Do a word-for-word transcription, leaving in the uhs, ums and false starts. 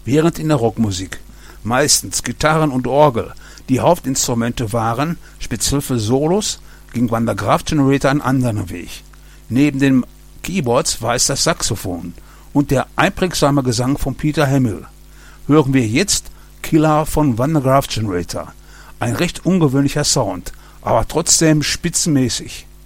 Während in der Rockmusik meistens Gitarren und Orgel die Hauptinstrumente waren, speziell für Solos, ging Van der Graaf Generator einen anderen Weg. Neben den Keyboards war es das Saxophon und der einprägsame Gesang von Peter Hamill. Hören wir jetzt Killer von Van der Graaf Generator. Ein recht ungewöhnlicher Sound, aber trotzdem spitzenmäßig.